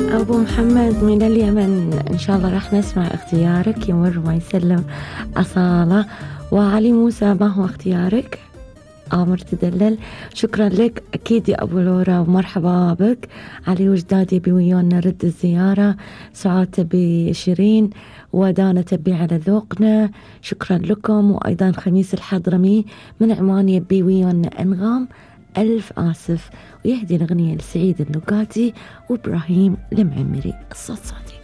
أبو محمد من اليمن، إن شاء الله راح نسمع اختيارك يمر ما يسلم أصالة. وعلي موسى، ما هو اختيارك؟ آمر تدلل. شكرا لك أكيد يا أبو لورا ومرحبا بك. علي وجداد يبي ويانا رد الزيارة، سعاد تبي شيرين، ودانا تبي على ذوقنا. شكرا لكم. وأيضا خميس الحضرمي من عمان يبي ويانا أنغام ألف آسف، ويهدي الأغنية لسعيد النقاتي وإبراهيم المعمري. الصوت صوتي.